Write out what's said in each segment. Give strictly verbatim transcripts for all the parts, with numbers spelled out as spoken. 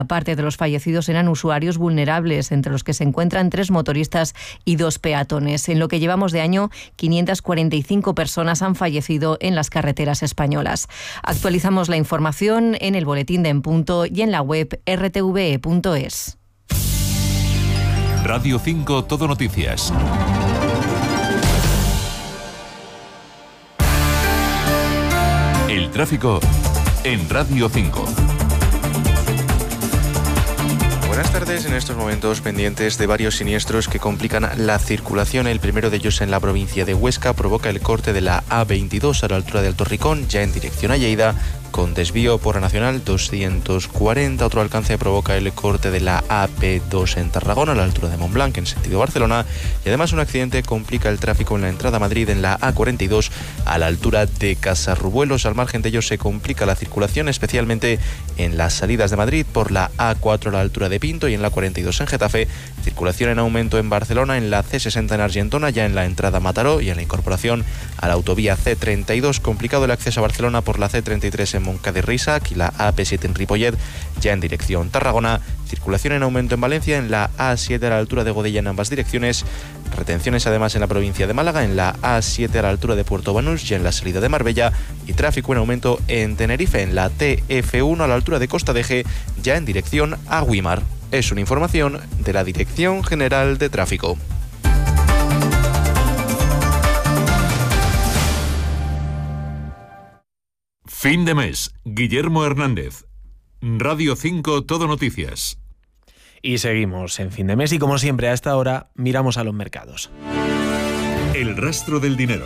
Parte de los fallecidos eran usuarios vulnerables, entre los que se encuentran tres motoristas y dos peatones. En lo que llevamos de año, quinientas cuarenta y cinco personas han fallecido en las carreteras españolas. Actualizamos la información en el boletín de En Punto y en la web erre te ve e punto es. Radio cinco Todo Noticias. El tráfico en Radio cinco. Buenas tardes. En estos momentos pendientes de varios siniestros que complican la circulación. El primero de ellos en la provincia de Huesca provoca el corte de la A veintidós a la altura de Alto Ricón, ya en dirección a Lleida, con desvío por la Nacional doscientos cuarenta. Otro alcance provoca el corte de la A P dos en Tarragona, a la altura de Montblanc, en sentido Barcelona. Y además un accidente complica el tráfico en la entrada a Madrid en la A cuarenta y dos, a la altura de Casarrubuelos. Al margen de ello se complica la circulación, especialmente en las salidas de Madrid por la A cuatro a la altura de Pinto y en la cuarenta y dos en Getafe. Circulación en aumento en Barcelona, en la C sesenta en Argentona, ya en la entrada a Mataró, y en la incorporación a la autovía C treinta y dos. Complicado el acceso a Barcelona por la C treinta y tres en Moncada-y-Reixac y la A P siete en Ripollet, ya en dirección Tarragona. Circulación en aumento en Valencia, en la A siete a la altura de Godella en ambas direcciones. Retenciones además en la provincia de Málaga, en la A siete a la altura de Puerto Banús, ya en la salida de Marbella. Y tráfico en aumento en Tenerife, en la T F uno a la altura de Costa de Eje, ya en dirección a Güímar. Es una información de la Dirección General de Tráfico. Fin de mes. Guillermo Hernández. Radio cinco Todo Noticias. Y seguimos en fin de mes y como siempre a esta hora miramos a los mercados. El rastro del dinero.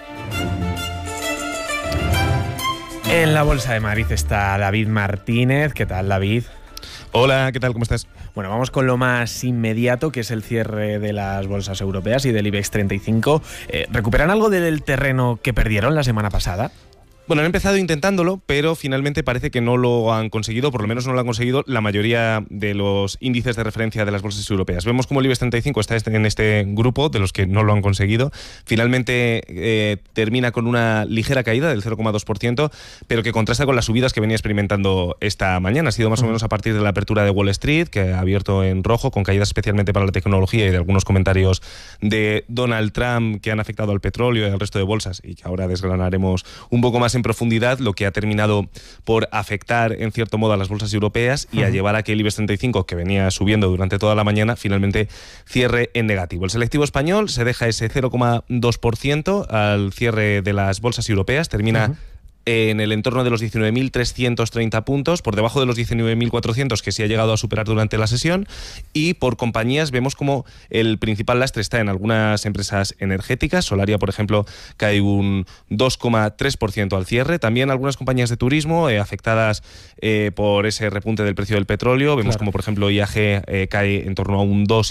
En la Bolsa de Madrid está David Martínez. ¿Qué tal, David? Hola, ¿qué tal? ¿Cómo estás? Bueno, vamos con lo más inmediato, que es el cierre de las bolsas europeas y del IBEX treinta y cinco. Eh, ¿Recuperan algo del terreno que perdieron la semana pasada? Bueno, han empezado intentándolo, pero finalmente parece que no lo han conseguido, por lo menos no lo han conseguido la mayoría de los índices de referencia de las bolsas europeas. Vemos como el IBEX treinta y cinco está en este grupo de los que no lo han conseguido. Finalmente eh, termina con una ligera caída del cero coma dos por ciento, pero que contrasta con las subidas que venía experimentando esta mañana. Ha sido más o menos a partir de la apertura de Wall Street, que ha abierto en rojo, con caídas especialmente para la tecnología y de algunos comentarios de Donald Trump que han afectado al petróleo y al resto de bolsas, y que ahora desgranaremos un poco más en profundidad, lo que ha terminado por afectar en cierto modo a las bolsas europeas y a llevar a que el IBEX treinta y cinco, que venía subiendo durante toda la mañana, finalmente cierre en negativo. El selectivo español se deja ese cero coma dos por ciento al cierre de las bolsas europeas, termina uh-huh. en el entorno de los diecinueve mil trescientos treinta puntos, por debajo de los diecinueve mil cuatrocientos que sí ha llegado a superar durante la sesión, y por compañías vemos como el principal lastre está en algunas empresas energéticas. Solaria, por ejemplo, cae un dos coma tres por ciento al cierre. También algunas compañías de turismo eh, afectadas eh, por ese repunte del precio del petróleo. Vemos claro. como, por ejemplo, I A G eh, cae en torno a un dos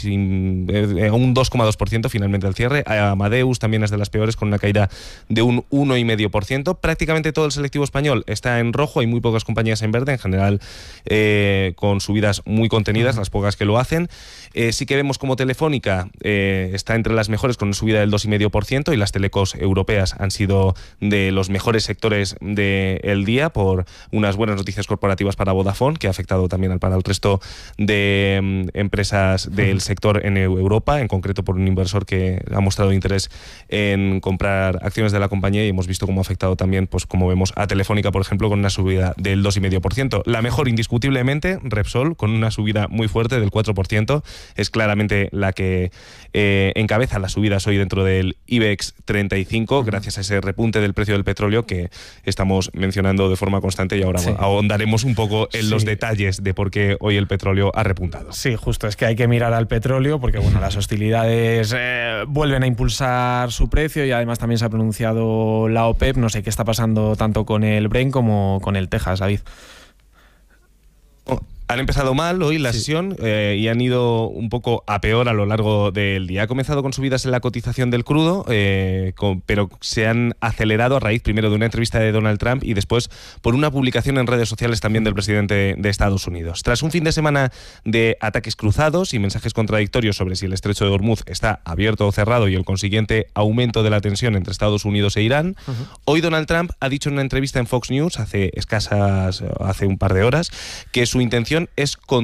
coma dos por ciento finalmente al cierre. Amadeus también es de las peores, con una caída de un uno coma cinco por ciento. Prácticamente todo el selectivo español está en rojo, hay muy pocas compañías en verde, en general eh, con subidas muy contenidas, uh-huh. las pocas que lo hacen. Eh, sí que vemos como Telefónica eh, está entre las mejores con una subida del dos coma cinco por ciento, y las telecos europeas han sido de los mejores sectores del día por unas buenas noticias corporativas para Vodafone, que ha afectado también para el resto de um, empresas del uh-huh. sector en Europa, en concreto por un inversor que ha mostrado interés en comprar acciones de la compañía, y hemos visto cómo ha afectado también, pues como vemos a Telefónica, por ejemplo, con una subida del dos coma cinco por ciento. La mejor, indiscutiblemente, Repsol, con una subida muy fuerte del cuatro por ciento. Es claramente la que eh, encabeza las subidas hoy dentro del IBEX treinta y cinco, uh-huh. gracias a ese repunte del precio del petróleo que estamos mencionando de forma constante, y ahora sí. ahondaremos un poco en sí. los detalles de por qué hoy el petróleo ha repuntado. Sí, justo, es que hay que mirar al petróleo porque bueno, las hostilidades eh, vuelven a impulsar su precio, y además también se ha pronunciado la OPEP. No sé qué está pasando tanto con el Brent como con el Texas, David. Oh. Han empezado mal hoy la sí. sesión eh, y han ido un poco a peor a lo largo del día. Ha comenzado con subidas en la cotización del crudo, eh, con, pero se han acelerado a raíz primero de una entrevista de Donald Trump y después por una publicación en redes sociales también del presidente de Estados Unidos. Tras un fin de semana de ataques cruzados y mensajes contradictorios sobre si el estrecho de Hormuz está abierto o cerrado, y el consiguiente aumento de la tensión entre Estados Unidos e Irán, uh-huh. hoy Donald Trump ha dicho en una entrevista en Fox News hace escasas, hace un par de horas, que su intención intención es